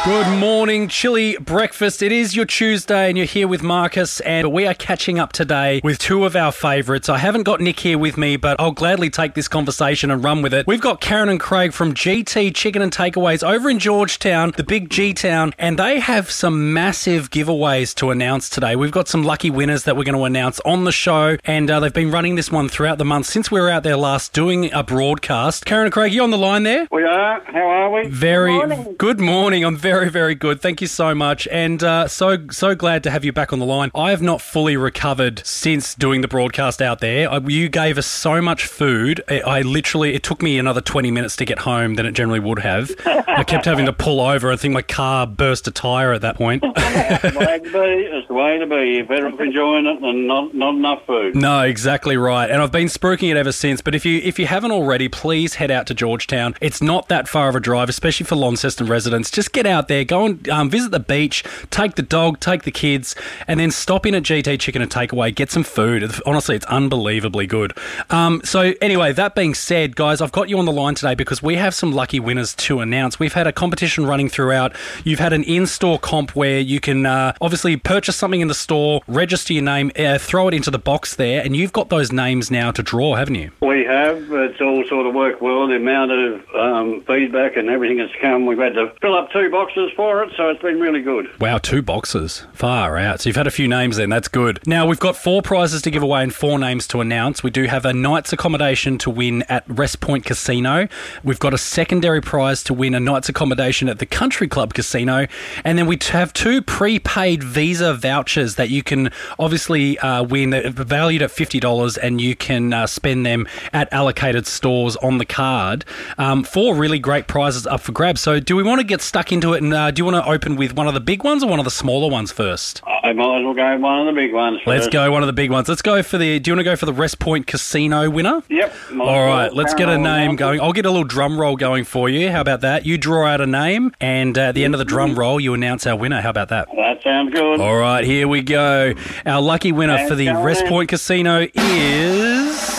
Good morning, Chili Breakfast. It is your Tuesday and you're here with Marcus, and we are catching up today with two of our favourites. I haven't got Nick here with me, but I'll gladly take this conversation and run with it. We've got Karen and Craig from GT Chicken and Takeaways over in Georgetown, the big G-Town, and they have some massive giveaways to announce today. We've got some lucky winners that we're going to announce on the show, and they've been running this one throughout the month since we were out there last doing a broadcast. Karen and Craig, you on the line there? We are. How are we? Good morning. I'm very, very good. Thank you so much. And so glad to have you back on the line. I have not fully recovered since doing the broadcast out there. You gave us so much food. It took me another 20 minutes to get home than it generally would have. I kept having to pull over. I think my car burst a tyre at that point. It's the way to be. You're better off enjoying it than not enough food. No, exactly right. And I've been spruiking it ever since. But if you haven't already, please head out to Georgetown. It's not that far of a drive, especially for Launceston residents. Just get out there, go and visit the beach, take the dog, take the kids, and then stop in at GT Chicken and Takeaway, get some food. Honestly, it's unbelievably good. So anyway, that being said, guys, I've got you on the line today because we have some lucky winners to announce. We've had a competition running throughout. You've had an in-store comp where you can obviously purchase something in the store, register your name, throw it into the box there, and you've got those names now to draw, haven't you? We have. It's all sort of worked well. The amount of feedback and everything that's come, we've had to fill up 2 boxes for it, so it's been really good. Wow, 2 boxes. Far out. So you've had a few names then. That's good. Now, we've got 4 prizes to give away and 4 names to announce. We do have a night's accommodation to win at Rest Point Casino. We've got a secondary prize to win a night's accommodation at the Country Club Casino. And then we have 2 prepaid Visa vouchers that you can obviously win, valued at $50, and you can spend them at allocated stores on the card. 4 really great prizes up for grabs. So do we want to get stuck into it, and do you want to open with one of the big ones or one of the smaller ones first? I might as well go with one of the big ones first. Let's go one of the big ones. Let's go for do you want to go for the Rest Point Casino winner? Yep. All right, let's get a name going. I'll get a little drum roll going for you. How about that? You draw out a name, and at the end of the drum roll, you announce our winner. How about that? That sounds good. All right, here we go. Our lucky winner for the Rest Point Casino is...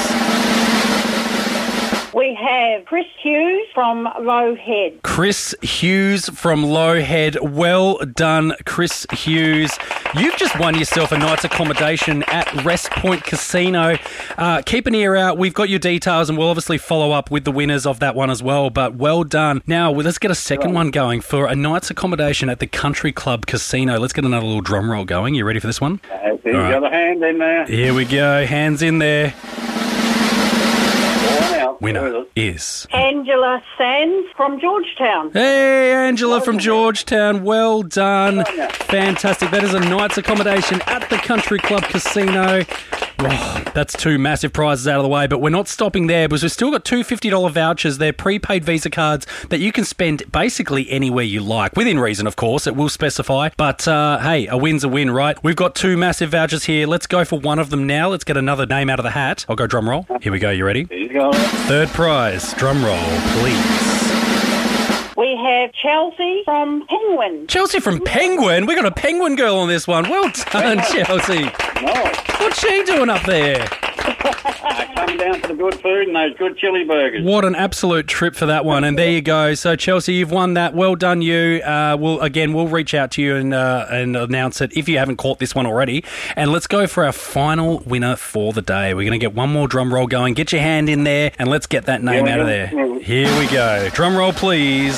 We have Chris Hughes from Low Head. Chris Hughes from Low Head. Well done, Chris Hughes. You've just won yourself a night's accommodation at Rest Point Casino. Keep an ear out. We've got your details, and we'll obviously follow up with the winners of that one as well. But well done. Now, let's get a second one going for a night's accommodation at the Country Club Casino. Let's get another little drum roll going. You ready for this one? You've got a hand in there. Here we go. Hands in there. Winner is Angela Sands from Georgetown. Hey, Angela from Georgetown. Well done. Fantastic. That is a night's accommodation at the Country Club Casino. Oh, that's 2 massive prizes out of the way, but we're not stopping there because we've still got 2 $50 vouchers. They're prepaid Visa cards that you can spend basically anywhere you like, within reason, of course. It will specify, but hey, a win's a win, right? We've got 2 massive vouchers here. Let's go for one of them now. Let's get another name out of the hat. I'll go drum roll. Here we go. You ready? Here you go. Third prize. Drum roll, please. We have Chelsea from Penguin. Chelsea from Penguin? We got a Penguin girl on this one. Well done, Chelsea. Nice. What's she doing up there? Coming down for the good food and those good chili burgers. What an absolute trip for that one. And there you go. So, Chelsea, you've won that. Well done, you. We'll reach out to you and announce it if you haven't caught this one already. And let's go for our final winner for the day. We're going to get one more drum roll going. Get your hand in there and let's get that name out of there. Here we go. Drum roll, please.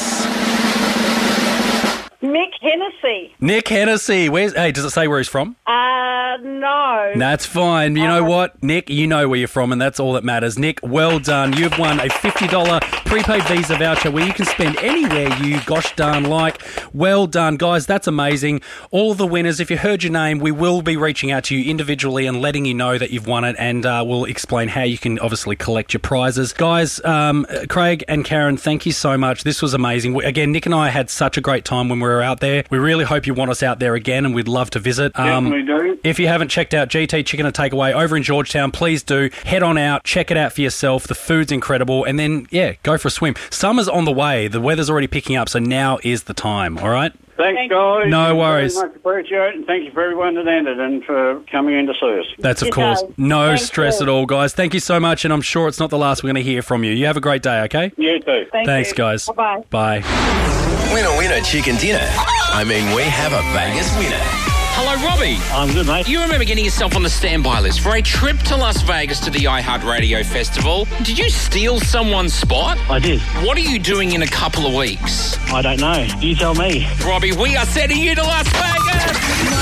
Nick Hennessy. Nick Hennessy. Hey, does it say where he's from? No. That's fine. You know what, Nick? You know where you're from, and that's all that matters. Nick, well done. You've won a $50 prepaid Visa voucher where you can spend anywhere you gosh darn like. Well done, guys. That's amazing. All the winners, if you heard your name, we will be reaching out to you individually and letting you know that you've won it, and we'll explain how you can obviously collect your prizes. Guys, Craig and Karen, thank you so much. This was amazing. Again, Nick and I had such a great time when we were out there. We really hope you want us out there again, and we'd love to visit. Definitely do. If you haven't checked out GT Chicken and Takeaway over in Georgetown, please do. Head on out, check it out for yourself. The food's incredible. And then, go for a swim. Summer's on the way. The weather's already picking up, so now is the time, all right? Thanks, guys. No worries. Very much appreciate it, and thank you for everyone that entered and for coming in to see us. That's, of course, no stress at all, guys. Thank you so much, and I'm sure it's not the last we're going to hear from you. You have a great day, okay? You too. Thanks, guys. Bye-bye. Bye. Winner, winner. Tuna chicken dinner. I mean, we have a Vegas winner. Hello, Robbie. I'm good, mate. You remember getting yourself on the standby list for a trip to Las Vegas to the iHeartRadio Festival. Did you steal someone's spot? I did. What are you doing in a couple of weeks? I don't know. You tell me. Robbie, we are sending you to Las Vegas!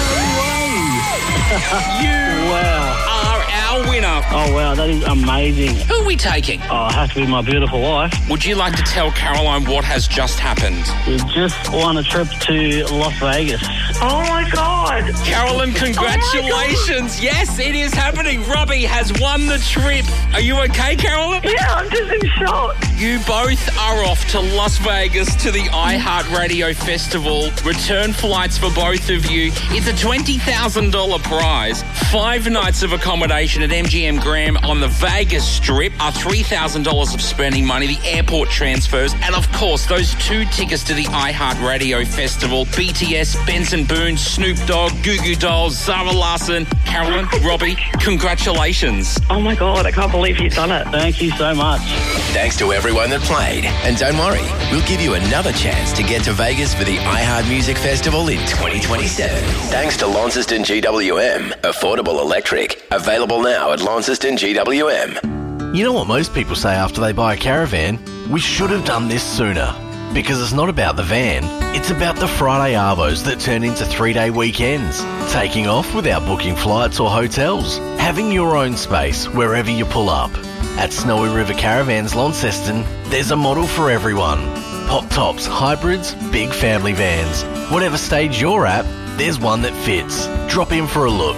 You are our winner. Oh, wow, that is amazing. Who are we taking? Oh, it has to be my beautiful wife. Would you like to tell Caroline what has just happened? We just won a trip to Las Vegas. Oh my God. Carolyn, congratulations. Yes, it is happening. Robbie has won the trip. Are you okay, Carolyn? Yeah, I'm just in shock. You both are off to Las Vegas to the iHeartRadio Festival. Return flights for both of you. It's a $20,000 prize. 5 nights of accommodation at MGM Graham on the Vegas Strip are $3,000 of spending money, the airport transfers, and of course, those 2 tickets to the iHeartRadio Festival. BTS, Benson Boone, Snoop Dogg, Goo Goo Dolls, Zara Larsson. Carolyn, Robbie, congratulations. Oh my God, I can't believe you've done it. Thank you so much. Thanks to everyone that played. And don't worry, we'll give you another chance to get to Vegas for the iHeart Music Festival in 2027. Thanks to Launceston GWM. Affordable electric. Available now at Launceston GWM. You know what most people say after they buy a caravan? We should have done this sooner. Because it's not about the van, it's about the Friday Arvos that turn into 3-day weekends. Taking off without booking flights or hotels. Having your own space wherever you pull up. At Snowy River Caravans Launceston, there's a model for everyone. Pop tops, hybrids, big family vans. Whatever stage you're at, there's one that fits. Drop in for a look.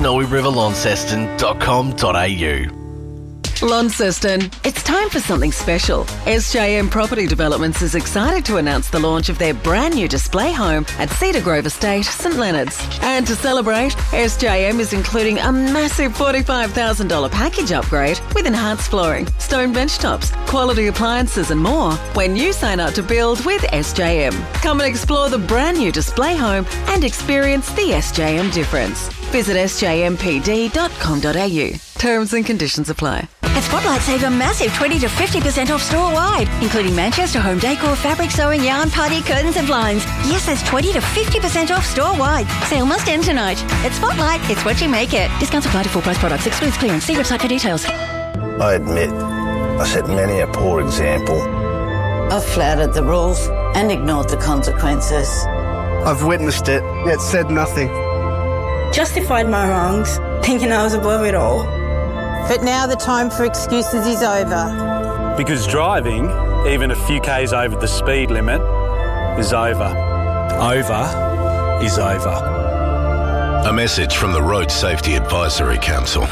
snowyriverlaunceston.com.au. Launceston, it's time for something special. SJM Property Developments is excited to announce the launch of their brand new display home at Cedar Grove Estate, St Leonards. And to celebrate, SJM is including a massive $45,000 package upgrade with enhanced flooring, stone bench tops, quality appliances and more when you sign up to build with SJM. Come and explore the brand new display home and experience the SJM difference. Visit sjmpd.com.au. Terms and conditions apply. At Spotlight, save a massive 20 to 50% off store-wide, including Manchester home decor, fabric sewing, yarn, party, curtains and blinds. Yes, that's 20 to 50% off store-wide. Sale must end tonight. At Spotlight, it's what you make it. Discounts apply to full-price products. Excludes clearance. See website for details. I admit, I set many a poor example. I've flouted the rules and ignored the consequences. I've witnessed it, yet said nothing. Justified my wrongs, thinking I was above it all. But now the time for excuses is over. Because driving, even a few Ks over the speed limit, is over. Over is over. A message from the Road Safety Advisory Council.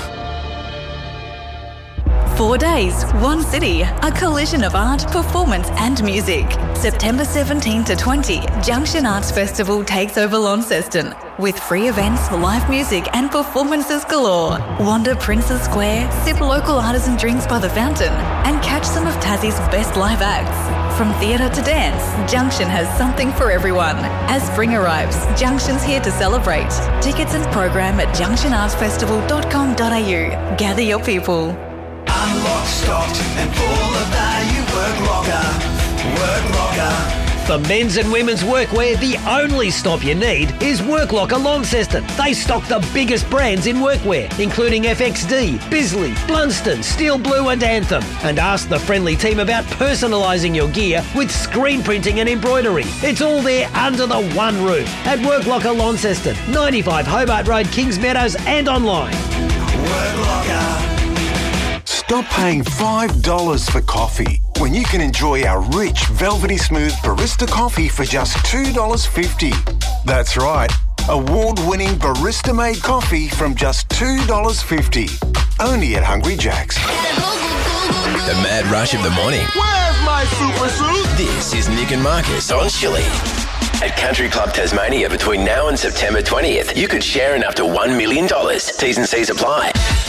4 days, one city, a collision of art, performance and music. September 17 to 20, Junction Arts Festival takes over Launceston. With free events, live music and performances galore. Wander Princes Square, sip local artisan drinks by the fountain and catch some of Tassie's best live acts. From theatre to dance, Junction has something for everyone. As spring arrives, Junction's here to celebrate. Tickets and program at junctionartsfestival.com.au. Gather your people. I'm locked, stocked and full of value. Work Locker. For men's and women's workwear, the only stop you need is Work Locker Launceston. They stock the biggest brands in workwear, including FXD, Bisley, Blunston, Steel Blue and Anthem. And ask the friendly team about personalising your gear with screen printing and embroidery. It's all there under the one roof at Work Locker Launceston, 95 Hobart Road, Kings Meadows and online. Work Locker. Stop paying $5 for coffee when you can enjoy our rich, velvety smooth barista coffee for just $2.50. That's right, award-winning barista-made coffee from just $2.50. Only at Hungry Jack's. The mad rush of the morning. Where's my super suit? This is Nick and Marcus on Chili. At Country Club Tasmania between now and September 20th, you could share in up to $1 million. T's and C's apply.